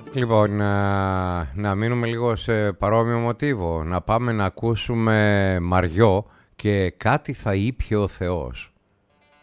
Λοιπόν, να μείνουμε λίγο σε παρόμοιο μοτίβο. Να πάμε να ακούσουμε Μαριό και κάτι θα ήπιε ο Θεός.